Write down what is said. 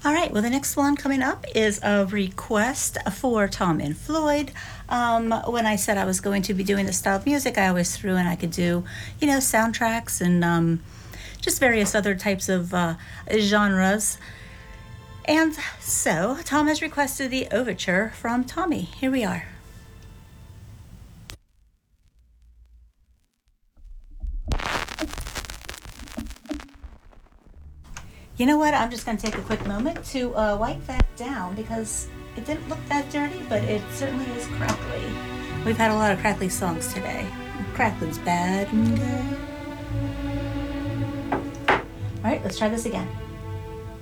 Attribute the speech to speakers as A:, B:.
A: All right, well, the next one coming up is a request for Tom and Floyd. When I said I was going to be doing this style of music, I always threw in I could do, soundtracks and just various other types of genres. And so Tom has requested the overture from Tommy. Here we are. You know what? I'm just going to take a quick moment to wipe that down because it didn't look that dirty, but it certainly is crackly. We've had a lot of crackly songs today. Crackling's bad and good. All right, let's try this again.